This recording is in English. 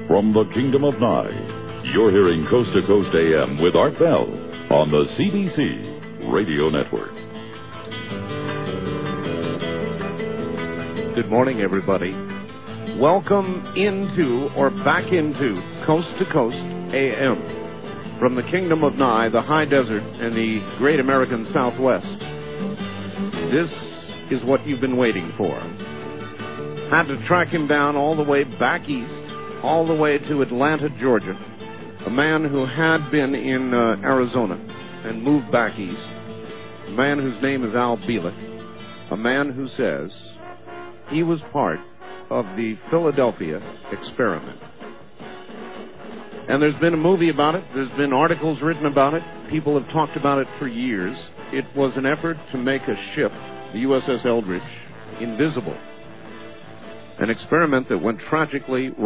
From the Kingdom of Nye, you're hearing Coast to Coast AM with Art Bell on the CBC Radio Network. Good morning, everybody. Welcome into, or back into, Coast to Coast AM. From the Kingdom of Nye, the high desert, and the great American Southwest. This is what you've been waiting for. Had to track him down all the way back east, all the way to Atlanta, Georgia. A man who had been in Arizona and moved back east. A man whose name is Al Bielek. A man who says he was part of the Philadelphia experiment. And there's been a movie about it. There's been articles written about it. People have talked about it for years. It was an effort to make a ship, the USS Eldridge, invisible. An experiment that went tragically wrong.